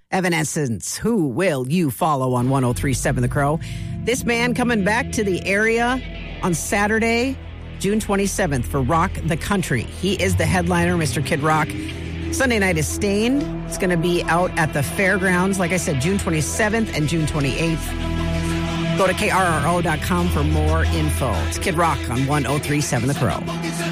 Evanescence, who will you follow on 103.7 The Crow? This man coming back to the area on Saturday, June 27th for Rock the Country. He is the headliner, Mr. Kid Rock. Sunday night is Stained. It's going to be out at the fairgrounds, like I said, June 27th and June 28th. Go to krro.com for more info. It's Kid Rock on 103.7 The Crow.